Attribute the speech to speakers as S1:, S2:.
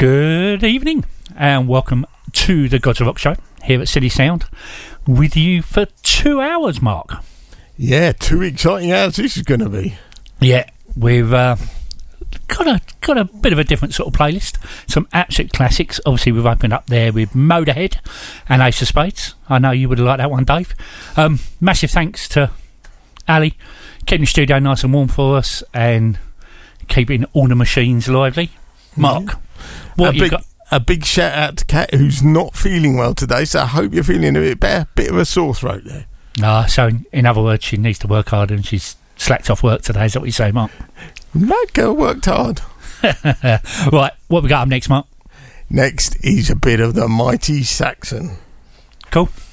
S1: Good evening and welcome to the Gods of Rock show here at City Sound with you for 2 hours, Mark.
S2: Yeah, 2 exciting hours this is going to be.
S1: Yeah, we've got a bit of a different sort of playlist. Some absolute classics. Obviously, we've opened up there with Motorhead and Ace of Spades. I know you would have liked that one, Dave. Massive thanks to Ali, keeping the studio nice and warm for us and keeping all the machines lively. Mark, what you got?
S2: A big shout out to Kat, who's not feeling well today, so I hope you're feeling a bit better. Bit of a sore throat there.
S1: So in other words, she needs to work hard and she's slacked off work today. Is that what you say, Mark?
S2: That girl worked hard.
S1: Right, what we got up next, Mark?
S2: Next is a bit of the Mighty Saxon.
S1: Cool.